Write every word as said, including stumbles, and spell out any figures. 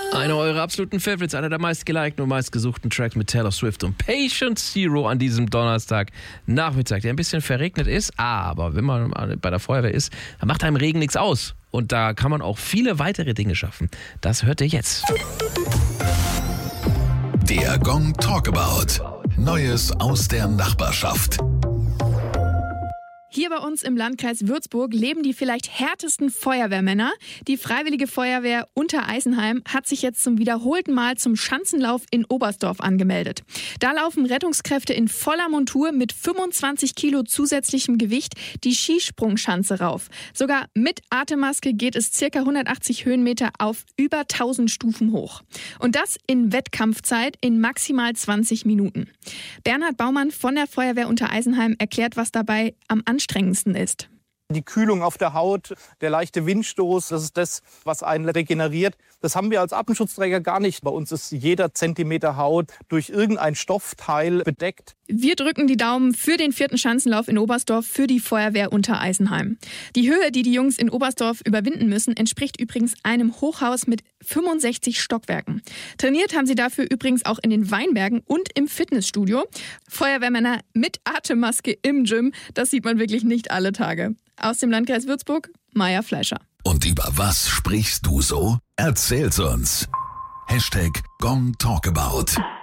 Einer eurer absoluten Favorites, einer der meistgelikten und meistgesuchten Tracks mit Taylor Swift und Patient Zero an diesem Donnerstag Nachmittag, der ein bisschen verregnet ist, aber wenn man bei der Feuerwehr ist, dann macht einem Regen nichts aus. Und da kann man auch viele weitere Dinge schaffen. Das hört ihr jetzt. Der Gong Talkabout. Neues aus der Nachbarschaft. Hier bei uns im Landkreis Würzburg leben die vielleicht härtesten Feuerwehrmänner. Die Freiwillige Feuerwehr Untereisenheim hat sich jetzt zum wiederholten Mal zum Schanzenlauf in Oberstdorf angemeldet. Da laufen Rettungskräfte in voller Montur mit fünfundzwanzig Kilo zusätzlichem Gewicht die Skisprungschanze rauf. Sogar mit Atemmaske geht es ca. hundertachtzig Höhenmeter auf über tausend Stufen hoch. Und das in Wettkampfzeit in maximal zwanzig Minuten. Bernhard Baumann von der Feuerwehr Untereisenheim erklärt, was dabei am anstrengendsten ist. Die Kühlung auf der Haut, der leichte Windstoß, das ist das, was einen regeneriert. Das haben wir als Atemschutzträger gar nicht. Bei uns ist jeder Zentimeter Haut durch irgendein Stoffteil bedeckt. Wir drücken die Daumen für den vierten Schanzenlauf in Oberstdorf für die Feuerwehr Untereisenheim. Die Höhe, die die Jungs in Oberstdorf überwinden müssen, entspricht übrigens einem Hochhaus mit fünfundsechzig Stockwerken. Trainiert haben sie dafür übrigens auch in den Weinbergen und im Fitnessstudio. Feuerwehrmänner mit Atemmaske im Gym, das sieht man wirklich nicht alle Tage. Aus dem Landkreis Würzburg, Maja Fleischer. Und über was sprichst du so? Erzähl's uns. Hashtag Gong Talkabout.